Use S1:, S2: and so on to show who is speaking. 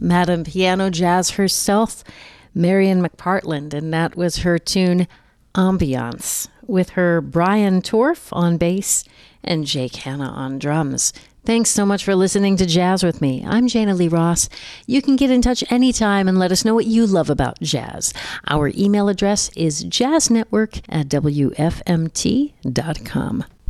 S1: Madame Piano Jazz herself, Marian McPartland, and that was her tune Ambiance, with her Brian Torf on bass and Jake Hanna on drums. Thanks so much for listening to Jazz with me. I'm Jana Lee Ross. You can get in touch anytime and let us know what you love about jazz. Our email address is jazznetwork@wfmt.com.